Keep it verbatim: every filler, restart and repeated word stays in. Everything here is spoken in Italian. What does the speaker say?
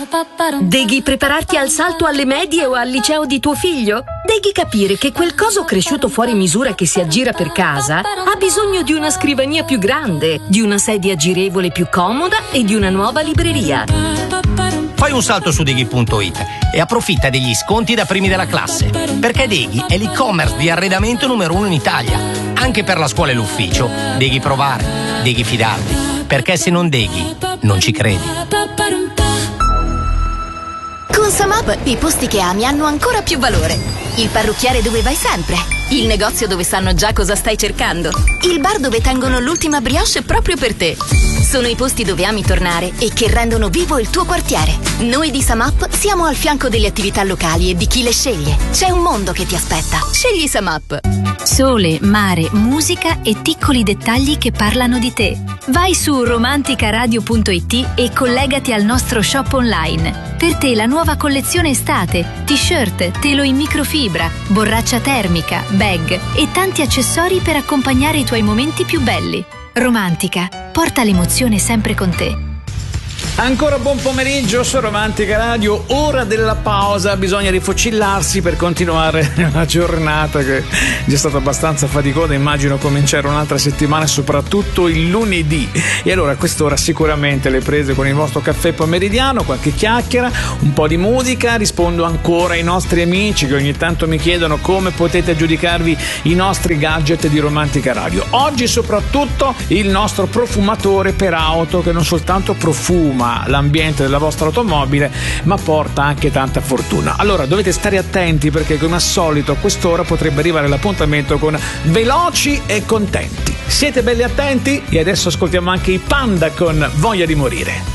Devi prepararti al salto alle medie o al liceo di tuo figlio? Devi capire che quel coso cresciuto fuori misura che si aggira per casa ha bisogno di una scrivania più grande, di una sedia girevole più comoda e di una nuova libreria. Fai un salto su Deghi punto it e approfitta degli sconti da primi della classe, perché Deghi è l'e-commerce di arredamento numero uno in Italia. Anche per la scuola e l'ufficio, Deghi provare, Deghi fidarti, perché se non Deghi, non ci credi. Con Samap i posti che ami hanno ancora più valore. Il parrucchiere dove vai sempre. Il negozio dove sanno già cosa stai cercando. Il bar dove tengono l'ultima brioche proprio per te. Sono i posti dove ami tornare e che rendono vivo il tuo quartiere. Noi di Samap siamo al fianco delle attività locali e di chi le sceglie. C'è un mondo che ti aspetta. Scegli Samap. Sole, mare, musica e piccoli dettagli che parlano di te. Vai su romanticaradio punto it e collegati al nostro shop online. Per te la nuova collezione estate, t-shirt, telo in microfibra, borraccia termica, bag e tanti accessori per accompagnare i tuoi momenti più belli. Romantica, porta l'emozione sempre con te. Ancora buon pomeriggio su Romantica Radio, ora della pausa, bisogna rifocillarsi per continuare la giornata che è già stata abbastanza faticosa, immagino cominciare un'altra settimana, soprattutto il lunedì. E allora a quest'ora sicuramente le prese con il vostro caffè pomeridiano, qualche chiacchiera, un po' di musica, rispondo ancora ai nostri amici che ogni tanto mi chiedono come potete aggiudicarvi i nostri gadget di Romantica Radio. Oggi soprattutto il nostro profumatore per auto che non soltanto profuma l'ambiente della vostra automobile ma porta anche tanta fortuna. Allora dovete stare attenti perché come al solito a quest'ora potrebbe arrivare l'appuntamento con Veloci e Contenti. Siete belli attenti? E adesso ascoltiamo anche i Panda con Voglia di morire.